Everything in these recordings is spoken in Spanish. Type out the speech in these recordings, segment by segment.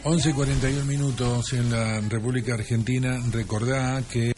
11:41 minutos en la República Argentina. Recordá que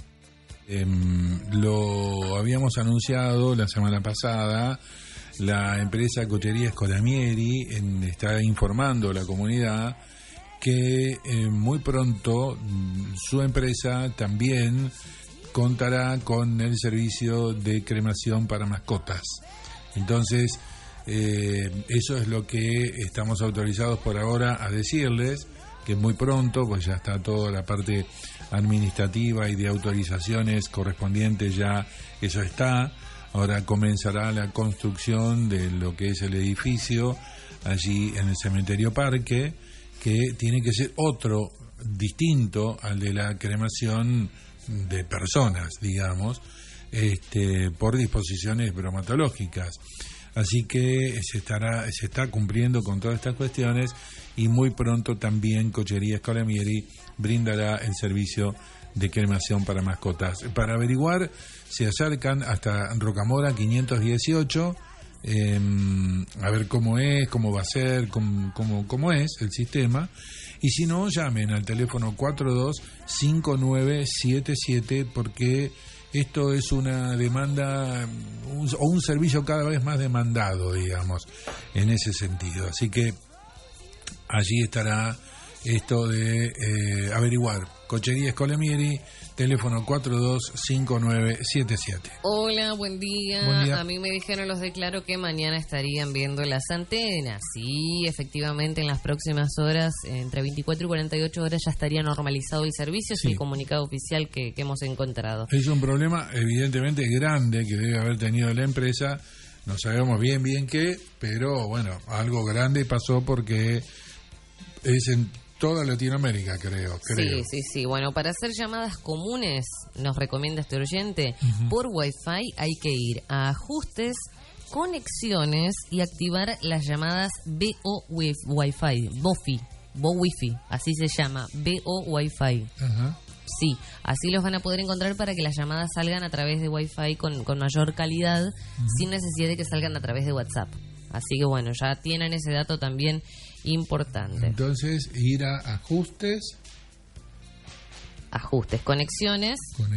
lo habíamos anunciado la semana pasada. La empresa Cochería Scolamieri está informando a la comunidad que muy pronto su empresa también contará con el servicio de cremación para mascotas. Entonces, eso es lo que estamos autorizados por ahora a decirles, que muy pronto, pues ya está toda la parte administrativa y de autorizaciones correspondientes, ya eso está. Ahora comenzará la construcción de lo que es el edificio allí en el Cementerio Parque, que tiene que ser otro, distinto al de la cremación de personas, digamos, por disposiciones bromatológicas. Así que se está cumpliendo con todas estas cuestiones y muy pronto también Cochería Scolamieri brindará el servicio de cremación para mascotas. Para averiguar, se acercan hasta Rocamora 518, a ver cómo es, cómo va a ser, cómo es el sistema. Y si no, llamen al teléfono 425977 porque esto es una demanda o un servicio cada vez más demandado, digamos, en ese sentido. Así que allí estará esto de averiguar. Cochería Scolamieri, teléfono 425977. Hola, buen día. Buen día. A mí me dijeron los de Claro que mañana estarían viendo las antenas. Sí, efectivamente, en las próximas horas, entre 24 y 48 horas, ya estaría normalizado el servicio. Sí. Es el comunicado oficial que hemos encontrado. Es un problema evidentemente grande que debe haber tenido la empresa. No sabemos bien qué, pero bueno, algo grande pasó porque es en toda Latinoamérica, creo. Sí. Bueno, para hacer llamadas comunes, nos recomienda este oyente, por Wi-Fi hay que ir a ajustes, conexiones y activar las llamadas BO Wi-Fi, BO Wi-Fi, así se llama, BO Wi-Fi. Ajá. Sí, así los van a poder encontrar para que las llamadas salgan a través de Wi-Fi con mayor calidad, sin necesidad de que salgan a través de WhatsApp. Así que bueno, ya tienen ese dato también importante. Entonces, ir a ajustes, conexiones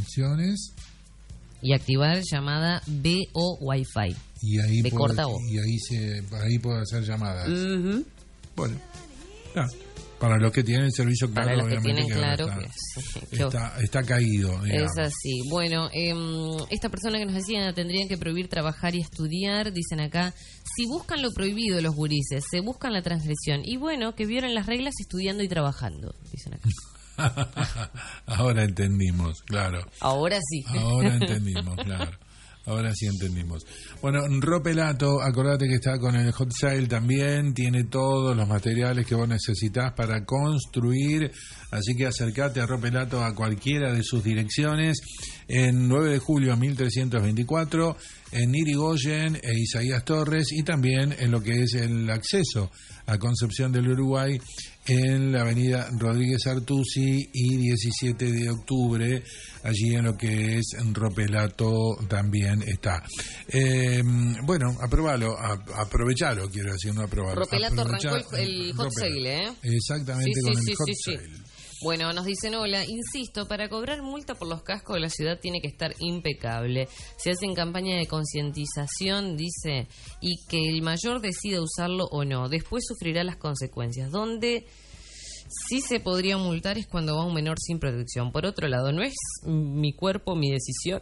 y activar llamada BO Wi-Fi. y ahí de corta O. y ahí puedo hacer llamadas. Bueno, para los que tienen el servicio Claro, para los que obviamente tienen Claro, está caído, digamos. es así. Bueno, esta persona que nos decía tendrían que prohibir trabajar y estudiar, dicen acá, si buscan lo prohibido los gurises, se buscan la transgresión, y bueno, que violen las reglas estudiando y trabajando, dicen acá. Ahora entendimos, claro. Ahora sí. Ahora entendimos, claro. Ahora sí entendimos. Bueno, Ropelato, acordate que está con el Hot Sale también, tiene todos los materiales que vos necesitas para construir, así que acercate a Ropelato a cualquiera de sus direcciones, en 9 de julio a 1324, en Irigoyen e Isaías Torres, y también en lo que es el acceso a Concepción del Uruguay, en la avenida Rodríguez Artusi y 17 de octubre, allí en lo que es Ropelato también está. Bueno, aprovechalo, quiero decir, no aprobarlo. Ropelato arrancó el Hot Sale, ¿eh? Exactamente, con el Hot Sale. Bueno, nos dicen, hola, insisto, para cobrar multa por los cascos de la ciudad tiene que estar impecable. Se hacen campaña de concientización, dice, y que el mayor decida usarlo o no. Después sufrirá las consecuencias. Donde sí se podría multar es cuando va un menor sin protección. Por otro lado, ¿no es mi cuerpo, mi decisión?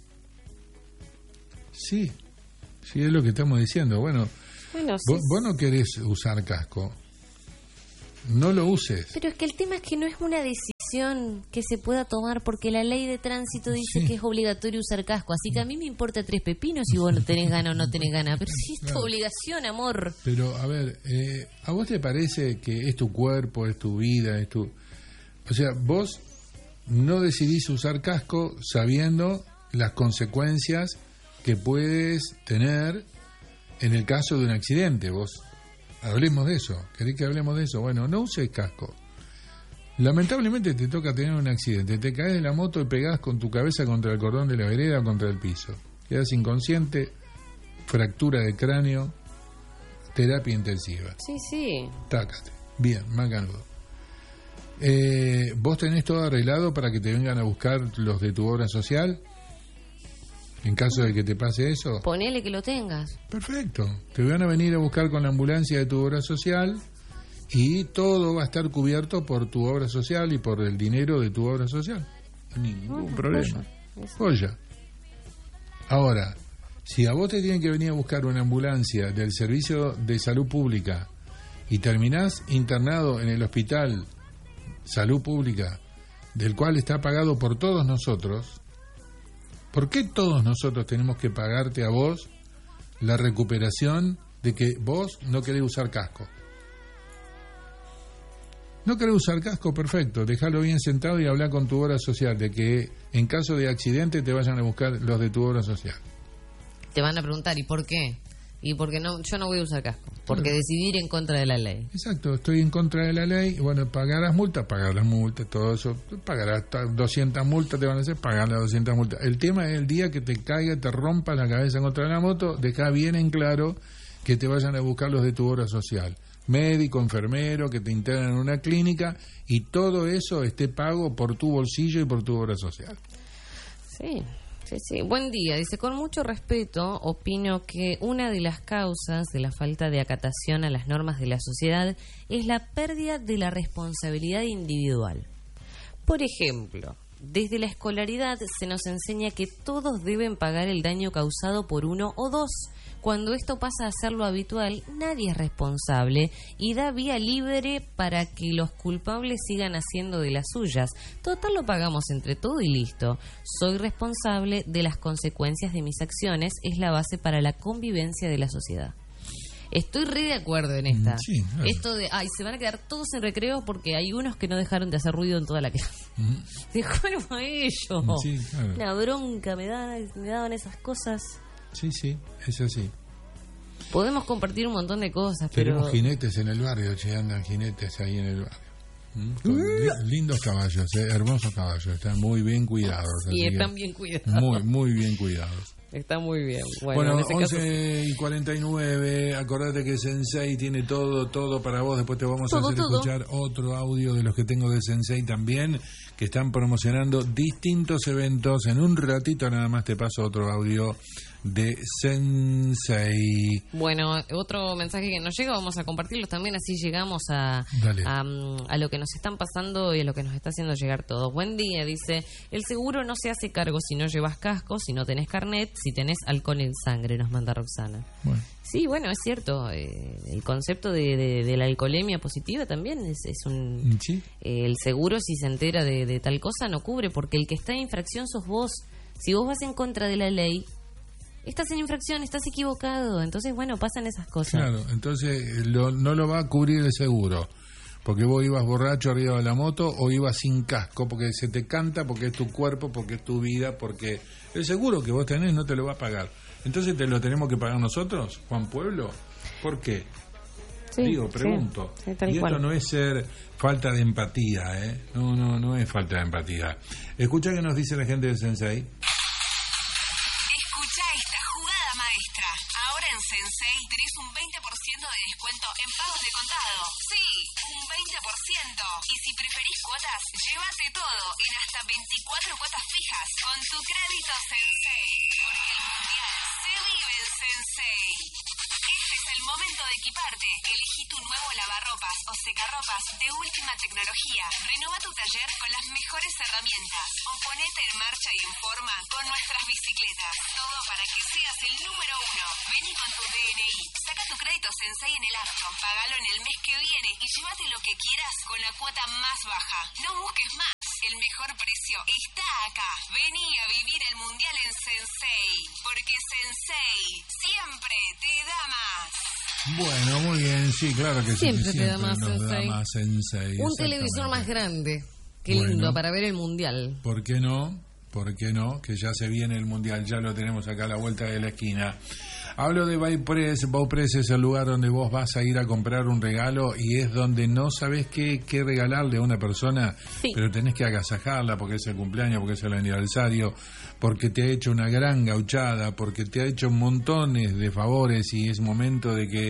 Sí, es lo que estamos diciendo. Bueno, sí. Vos no querés usar casco. No lo uses. Pero es que el tema es que no es una decisión que se pueda tomar porque la ley de tránsito dice que es obligatorio usar casco. Así que a mí me importa tres pepinos si vos no tenés ganas o no tenés ganas. Pero sí es tu obligación, amor. Pero, a ver, ¿a vos te parece que es tu cuerpo, es tu vida, es tu... O sea, vos no decidís usar casco sabiendo las consecuencias que puedes tener en el caso de un accidente. Vos... Hablemos de eso. ¿Querés que hablemos de eso? Bueno, no uses casco. Lamentablemente te toca tener un accidente. Te caes de la moto y pegás con tu cabeza contra el cordón de la vereda o contra el piso. Quedás inconsciente, fractura de cráneo, terapia intensiva. Sí. Tácate. Bien, macanudo. ¿Vos tenés todo arreglado para que te vengan a buscar los de tu obra social? En caso de que te pase eso. Ponele que lo tengas. Perfecto. Te van a venir a buscar con la ambulancia de tu obra social y todo va a estar cubierto por tu obra social y por el dinero de tu obra social. Ningún problema. Joya. Ahora, si a vos te tienen que venir a buscar una ambulancia del Servicio de Salud Pública y terminás internado en el Hospital Salud Pública, del cual está pagado por todos nosotros, ¿por qué todos nosotros tenemos que pagarte a vos la recuperación de que vos no querés usar casco? No querés usar casco, perfecto, déjalo bien sentado y habla con tu obra social de que en caso de accidente te vayan a buscar los de tu obra social. Te van a preguntar, ¿y por qué? Y porque no, yo no voy a usar casco, porque decidí ir en contra de la ley. Exacto, estoy en contra de la ley. Bueno, pagarás multas, todo eso. Pagarás 200 multas, te van a hacer pagar las 200 multas. El tema es el día que te caiga, te rompa la cabeza contra la moto, deja bien en claro que te vayan a buscar los de tu obra social. Médico, enfermero, que te internan en una clínica y todo eso esté pago por tu bolsillo y por tu obra social. Sí. Sí. Buen día. Dice, con mucho respeto, opino que una de las causas de la falta de acatación a las normas de la sociedad es la pérdida de la responsabilidad individual. Por ejemplo, desde la escolaridad se nos enseña que todos deben pagar el daño causado por uno o dos. Cuando esto pasa a ser lo habitual, nadie es responsable y da vía libre para que los culpables sigan haciendo de las suyas. Total, lo pagamos entre todo y listo. Soy responsable de las consecuencias de mis acciones, es la base para la convivencia de la sociedad. Estoy re de acuerdo en esta. Sí, claro. Esto de, se van a quedar todos en recreo porque hay unos que no dejaron de hacer ruido en toda la clase. Dejaron a ellos. Sí, claro. Una bronca me daban esas cosas. Sí, es así. Podemos compartir un montón de cosas, Tenemos pero... jinetes en el barrio, andan jinetes ahí en el barrio. Con lindos caballos, hermosos caballos, están muy bien cuidados. Y están bien cuidados. Muy bien cuidados. Está muy bien. Bueno, en ese 11:49, acordate que Sensei tiene todo para vos. Después te vamos a hacer escuchar otro audio de los que tengo de Sensei también, que están promocionando distintos eventos. En un ratito nada más te paso otro audio de Sensei. Bueno, otro mensaje que nos llega, vamos a compartirlos también, así llegamos a lo que nos están pasando y a lo que nos está haciendo llegar todos. Buen día, dice, el seguro no se hace cargo si no llevas casco, si no tenés carnet, si tenés alcohol en sangre, nos manda Roxana. Bueno. Sí, bueno, es cierto, el concepto de la alcoholemia positiva también es un... ¿Sí? El seguro, si se entera de tal cosa, no cubre, porque el que está en infracción sos vos. Si vos vas en contra de la ley, estás en infracción, estás equivocado. Entonces, bueno, pasan esas cosas. Claro, entonces no lo va a cubrir el seguro. Porque vos ibas borracho arriba de la moto o ibas sin casco, porque se te canta, porque es tu cuerpo, porque es tu vida, porque el seguro que vos tenés no te lo va a pagar. Entonces, ¿te lo tenemos que pagar nosotros, Juan Pueblo? ¿Por qué? Sí, pregunto. Sí, y esto no es ser falta de empatía, ¿eh? No es falta de empatía. Escucha qué nos dice la gente del Sensei. Sensei, tenés un 20% de descuento en pagos de contado. Sí, un 20%. Y si preferís cuotas, llévate todo en hasta 24 cuotas fijas con tu crédito Sensei. Porque el mundial se vive en Sensei. Este es el momento de equiparte. Elegí tu nuevo lavarropas o secarropas de última tecnología. Renova tu taller con las mejores herramientas. O ponete en marcha y en forma con nuestras bicicletas. Todo para que seas el número 1. Vení con tu DNI. Saca tu crédito Sensei en el acto. Pagalo en el mes que viene y llévate lo que quieras con la cuota más baja. No busques más. El mejor precio está acá. Vení a vivir el mundial en Sensei. Porque Sensei siempre te da más. Bueno, muy bien, sí, claro que siempre sí. Te da más, Sensei. Un televisor más grande. Qué lindo, para ver el mundial. ¿Por qué no? Que ya se viene el mundial, ya lo tenemos acá a la vuelta de la esquina. Hablo de Baupress. Baupress es el lugar donde vos vas a ir a comprar un regalo y es donde no sabés qué regalarle a una persona, sí, pero tenés que agasajarla porque es el cumpleaños, porque es el aniversario, porque te ha hecho una gran gauchada, porque te ha hecho montones de favores y es momento de que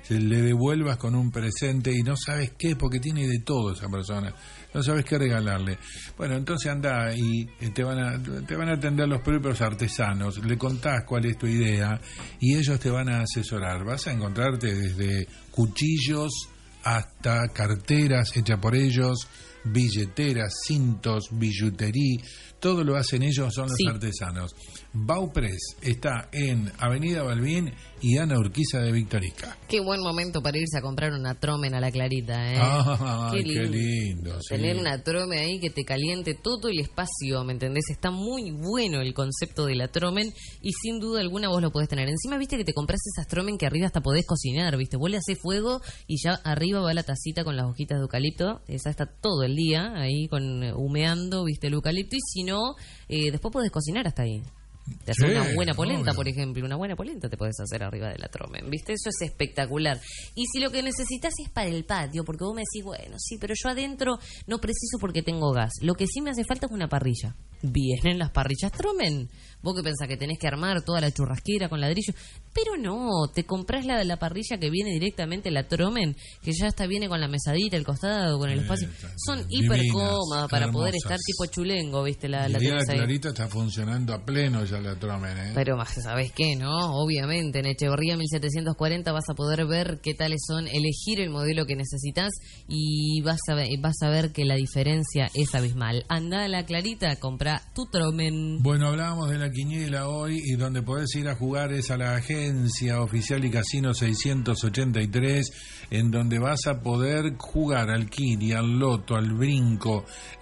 se le devuelvas con un presente y no sabes qué, porque tiene de todo esa persona, no sabes qué regalarle. Bueno, entonces anda y te van a atender los propios artesanos, le contás cuál es tu idea y ellos te van a asesorar. Vas a encontrarte desde cuchillos hasta carteras hechas por ellos, billeteras, cintos, billutería, todo lo hacen ellos, son los artesanos. Baupress está en Avenida Balbín y Ana Urquiza de Victorica. Qué buen momento para irse a comprar una Tromen a la Clarita, ¿eh? Qué lindo. Tener una Tromen ahí que te caliente todo el espacio, ¿me entendés? Está muy bueno el concepto de la Tromen y sin duda alguna vos lo podés tener. Encima, viste que te compras esas Tromen que arriba hasta podés cocinar, ¿viste? Vos le hacés fuego y ya arriba va la tacita con las hojitas de eucalipto. Esa está todo el día ahí humeando, ¿viste? El eucalipto, y si no, después podés cocinar hasta ahí. Te haces una buena polenta, por ejemplo. Una buena polenta te puedes hacer arriba de la Tromen, ¿viste? Eso es espectacular. Y si lo que necesitas es para el patio, porque vos me decís, bueno, sí, pero yo adentro no preciso porque tengo gas. Lo que sí me hace falta es una parrilla. Vienen las parrillas Tromen. Vos que pensás que tenés que armar toda la churrasquera con ladrillo, pero no, te comprás la parrilla que viene directamente la Tromen, que ya viene con la mesadita, el costado, con el espacio. Son hiper cómodas para poder estar tipo chulengo, ¿viste? La Clarita está funcionando a pleno ya la Tromen, ¿eh? Pero ¿sabés qué, no? Obviamente, en Echeverría 1740 vas a poder ver qué tales son, elegir el modelo que necesitas y vas a ver que la diferencia es abismal. Andá a la Clarita, comprá tu Tromen. Bueno, hablábamos de la quiniela hoy y donde podés ir a jugar es a la Agencia Oficial y Casino 683, en donde vas a poder jugar al Kiri, al Loto, al Brinco.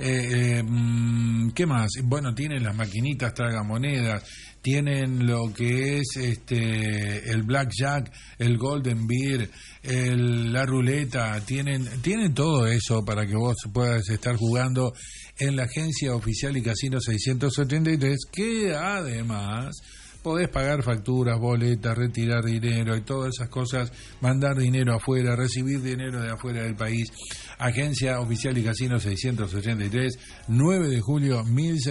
¿Qué más? Bueno, tienen las maquinitas tragamonedas, tienen lo que es el Blackjack, el Golden Beer, la ruleta, tienen todo eso para que vos puedas estar jugando en la Agencia Oficial y Casino 683, que además podés pagar facturas, boletas, retirar dinero y todas esas cosas, mandar dinero afuera, recibir dinero de afuera del país. Agencia Oficial y Casino 683, 9 de julio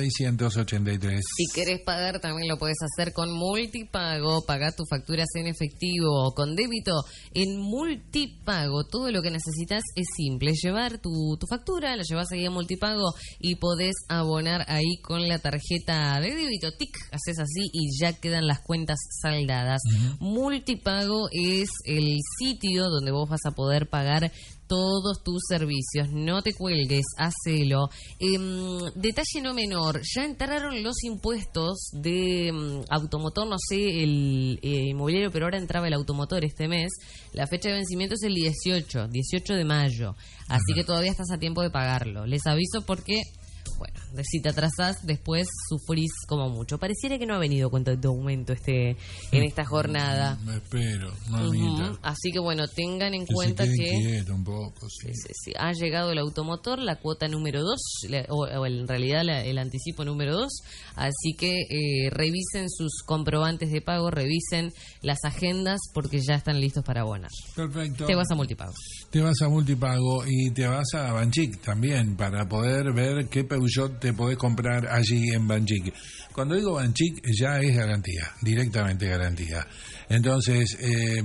1683. Si querés pagar también lo podés hacer con Multipago. Pagá tus facturas en efectivo o con débito en Multipago. Todo lo que necesitas es simple, llevar tu factura, la llevas ahí a Multipago y podés abonar ahí con la tarjeta de débito. Tic, haces así y ya quedan las cuentas saldadas. Multipago es el sitio donde vos vas a poder pagar todos tus servicios. No te cuelgues, hacelo. Detalle no menor, ya entraron los impuestos de automotor, no sé, el inmobiliario, pero ahora entraba el automotor este mes. La fecha de vencimiento es el 18 de mayo. Así que todavía estás a tiempo de pagarlo. Les aviso porque, bueno, si te atrasás, después sufrís como mucho. Pareciera que no ha venido cuenta de aumento en esta jornada. Me espero, mamita. Así que bueno, tengan en cuenta que un poco, sí. Ha llegado el automotor, la cuota número 2, o en realidad el anticipo número 2. Así que revisen sus comprobantes de pago, revisen las agendas, porque ya están listos para abonar. Perfecto. Te vas a Multipago. Te vas a Multipago y te vas a Banchic también para poder ver qué Peugeot te podés comprar allí en Banchic. Cuando digo Banchic ya es garantía, directamente garantía. Entonces,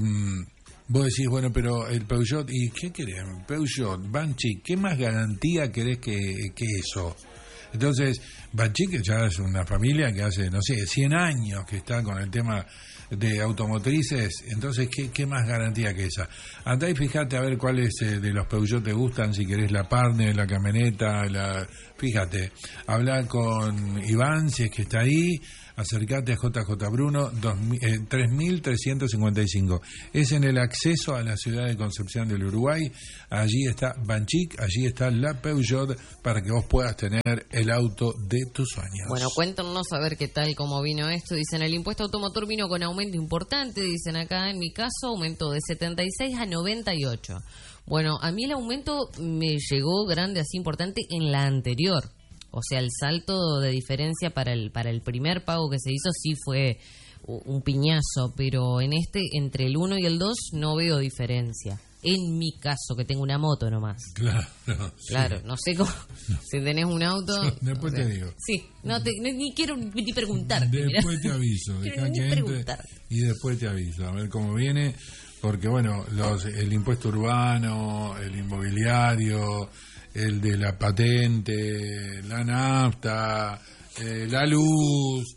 vos decís, bueno, pero el Peugeot, ¿y qué querés? Peugeot, Banchic, ¿qué más garantía querés que eso? Entonces, Banchic ya es una familia que hace, no sé, 100 años que está con el tema de automotrices. Entonces, ¿qué más garantía que esa? Andá y fíjate a ver cuáles de los Peugeot te gustan, si querés la Partner, la camioneta, fíjate, habla con Iván si es que está ahí, acércate a JJ Bruno 3355. Es en el acceso a la ciudad de Concepción del Uruguay. Allí está Banchic, allí está la Peugeot para que vos puedas tener el auto de tus sueños. Bueno, cuéntanos a ver qué tal, cómo vino esto. Dicen, el impuesto automotor vino con aumento importante. Dicen acá, en mi caso, aumentó de 76 a 98. Bueno, a mí el aumento me llegó grande, así importante, en la anterior. O sea, el salto de diferencia para el primer pago que se hizo sí fue un piñazo, pero en entre el 1 y el 2 no veo diferencia. En mi caso, que tengo una moto nomás. Claro, no sé cómo. Si tenés un auto. Después te digo. Sí, ni quiero ni preguntarte. Después te aviso. Deja que entre y después te aviso. A ver cómo viene. porque bueno, el impuesto urbano, el inmobiliario, el de la patente, la nafta, la luz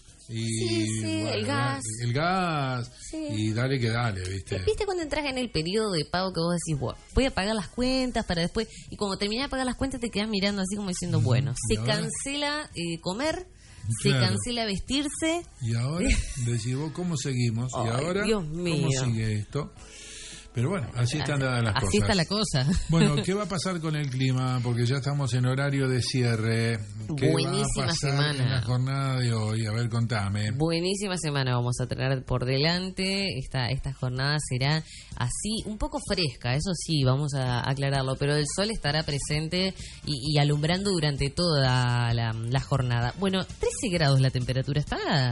y bueno, el gas y dale que dale, ¿viste? ¿Viste cuando entras en el periodo de pago que vos decís, bueno, voy a pagar las cuentas para después, y cuando terminás de pagar las cuentas te quedás mirando así como diciendo, bueno, se cancela comer, se cancela vestirse. Y ahora decís vos, ¿cómo seguimos? Ay, y ahora, Dios mío. ¿cómo sigue esto? Pero bueno, así están dadas las cosas. Así está la cosa. Bueno, ¿qué va a pasar con el clima? Porque ya estamos en horario de cierre. ¿Qué Buenísima va a pasar semana en la jornada de hoy? A ver, contame. Buenísima semana vamos a tener por delante. Esta jornada será así, un poco fresca, eso sí, vamos a aclararlo, pero el sol estará presente y alumbrando durante toda la jornada. Bueno, 13 grados la temperatura,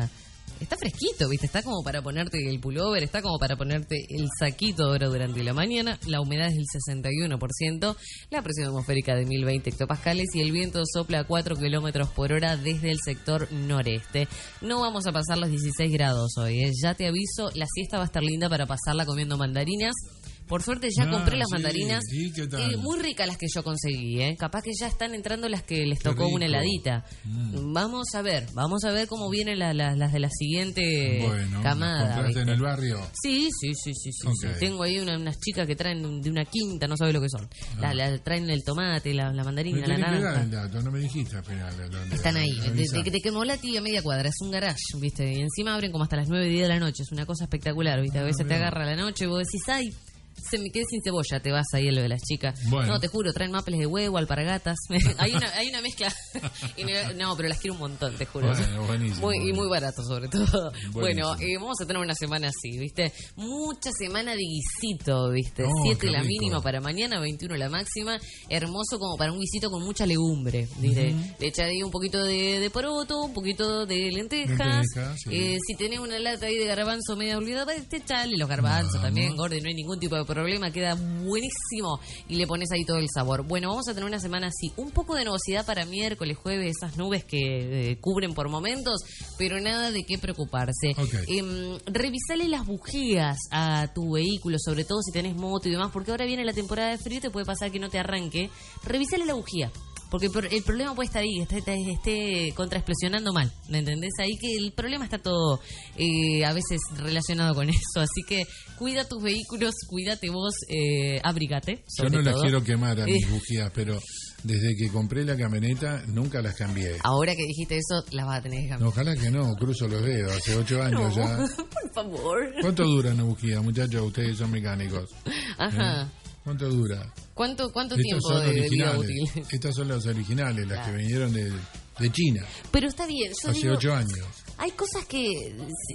está fresquito, ¿viste? Está como para ponerte el pullover, está como para ponerte el saquito ahora durante la mañana. La humedad es del 61%, la presión atmosférica de 1020 hectopascales y el viento sopla a 4 kilómetros por hora desde el sector noreste. No vamos a pasar los 16 grados hoy, ¿eh? Ya te aviso, la siesta va a estar linda para pasarla comiendo mandarinas. Por suerte ya compré las mandarinas, ¿qué tal? muy ricas las que yo conseguí, ¿eh? Capaz que ya están entrando las que les tocó rico. una heladita. Vamos a ver cómo vienen las de la siguiente camada. ¿Compraste ¿viste? en el barrio? Sí. Okay. Tengo ahí unas chicas que traen de una quinta, no sabe lo que son. Traen el tomate, la mandarina, la naranja. El dato, no me dijiste al final. Están ahí, te quemó la tía media cuadra, es un garage, ¿viste? Y encima abren como hasta las 9:10 de la noche, es una cosa espectacular, ¿viste? A veces te agarra la noche y vos decís, ay, se me quedé sin cebolla, te vas ahí a lo de las chicas. Bueno. No, te juro, traen maples de huevo, alpargatas. hay una mezcla. No, pero las quiero un montón, te juro. Bueno, buenísimo. Y muy barato, sobre todo. Buenísimo. Bueno, vamos a tener una semana así, ¿viste? Mucha semana de guisito, ¿viste? 7 la rico. mínima para mañana, 21 la máxima. Hermoso como para un guisito con mucha legumbre, ¿viste? Le echaré un poquito de poroto, un poquito de lentejas. Sí. Si tenés una lata ahí de garbanzo media olvidada, echale los garbanzos también, gordo, no hay ningún tipo de problema, queda buenísimo y le pones ahí todo el sabor. Bueno, vamos a tener una semana así, un poco de nubosidad para miércoles, jueves, esas nubes que cubren por momentos, pero nada de qué preocuparse. Revisale las bujías a tu vehículo, sobre todo si tenés moto y demás, porque ahora viene la temporada de frío y te puede pasar que no te arranque. Revisale la bujía. Porque el problema puede estar ahí, esté contraexplosionando mal, ¿me entendés? Ahí que el problema está todo a veces relacionado con eso, así que cuida tus vehículos, cuídate vos, abrigate. Yo no todo. las quiero quemar a mis bujías, pero desde que compré la camioneta nunca las cambié. Ahora que dijiste eso, las vas a tener que cambiar. No, ojalá que no, cruzo los dedos, hace 8 años ya. Por favor. ¿Cuánto dura una bujía, muchachos? Ustedes son mecánicos. Ajá. ¿Cuánto dura? ¿Cuánto Estos tiempo son de vida originales. útil? Estas son las originales, las que vinieron de China. Pero está bien, yo Hace digo, 8 años. hay cosas que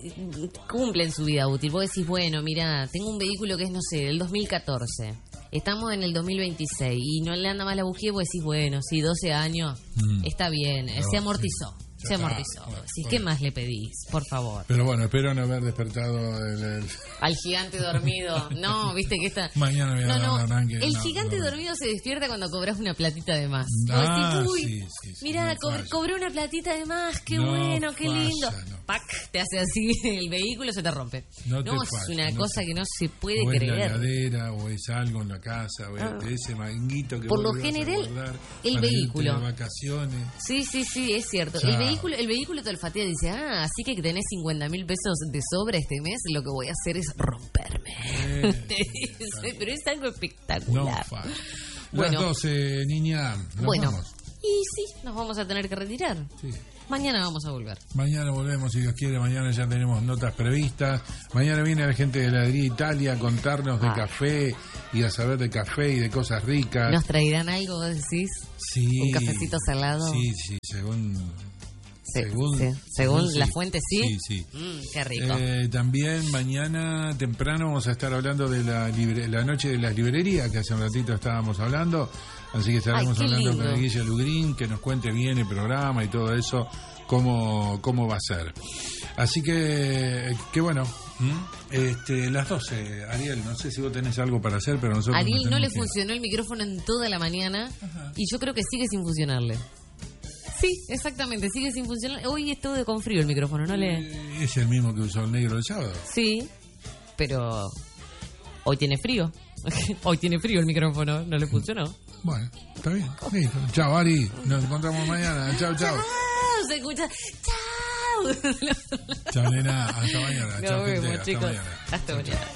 cumplen su vida útil. Vos decís, bueno, mira, tengo un vehículo que es, no sé, del 2014. Estamos en el 2026 y no le anda más la bujía y vos decís, bueno, sí, 12 años, está bien, se amortizó. Se amortizó. ¿Qué más le pedís? Por favor. Pero bueno, espero no haber despertado al gigante dormido. No, viste que está... Mañana voy a dar un arranque. El gigante dormido se despierta cuando cobras una platita de más. Sí, mira, cobré una platita de más, qué bueno, qué lindo. Pac, te hace así, el vehículo se te rompe. Es una cosa que no se puede creer. O es la heladera, o es algo en la casa, o es ese manguito que por vos lo general, el para vehículo. irte de vacaciones. Sí, es cierto. El vehículo te olfatea y dice, así que tenés 50.000 pesos de sobra este mes, lo que voy a hacer es romperme. Pero es algo espectacular. Las 12, niña. Vamos. Y sí, nos vamos a tener que retirar. Sí. Mañana vamos a volver. Mañana volvemos, si Dios quiere. Mañana ya tenemos notas previstas. Mañana viene la gente de Heladería Italia a contarnos de café y a saber de café y de cosas ricas. ¿Nos traerán algo, decís? Sí. ¿Un cafecito salado? Sí, según la fuente, sí. Sí. Qué rico. También mañana temprano vamos a estar hablando de la noche de las librerías, que hace un ratito estábamos hablando. Así que estaremos hablando con Guille Lugrín, que nos cuente bien el programa y todo eso, cómo va a ser. Así que bueno, las 12, Ariel, no sé si vos tenés algo para hacer, pero nosotros... Ariel no le funcionó el micrófono en toda la mañana. Ajá. Y yo creo que sigue sin funcionarle. Sí, exactamente, sigue sin funcionar. Hoy estuve con frío el micrófono, ¿no le...? ¿Es el mismo que usó el negro el sábado? Sí, pero Hoy tiene frío. Hoy tiene frío el micrófono, no le funcionó. Bueno, está bien. Listo. Chao, Ari. Nos encontramos mañana. Chao, chao. Se escucha. Chao. Chao, nena. Hasta mañana. Chao, Nos vemos, gente. Hasta chicos. mañana. Hasta mañana.